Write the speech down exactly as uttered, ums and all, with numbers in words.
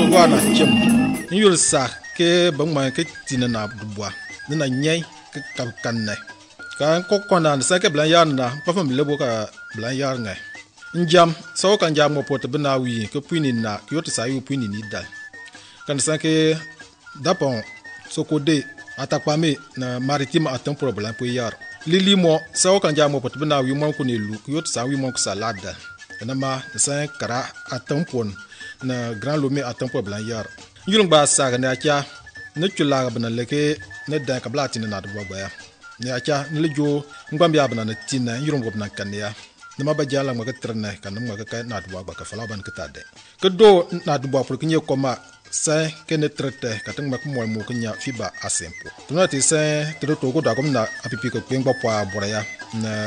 bwa na chem yul sa ke bang ma ke tin na bwa na nyai ke ka kan ne ka ko ko na sa ke blan yan na pa fam le bo ka blan yar ngai njam so kan jam mo pot bna wi ke puini na ke yot sa yu puini ni dal kan sa ke dapon so ko de atakwame na maritime atam problem po yar lili mo so kan jam mo pot bna wi mo ko ne lu ke yot sa wi mo ko salada na ma sa kara atam pon na grand lomé atam po blan yar yulung ba sa na kya ne chula bna leke ne da ka blati na do ba ya ne acha ne lejo ngam ya bna na tinna yulung go bna kan ya nama ba jala ma ka trene kan ma ka na do ba ka fala ban ka tade ke do na do ba pour que nye koma sa ke ne trete ka tang ma ko mo mo nya fiba asempo tuna ti sa to to ko da ko na apipi ko pengba pa bora ya na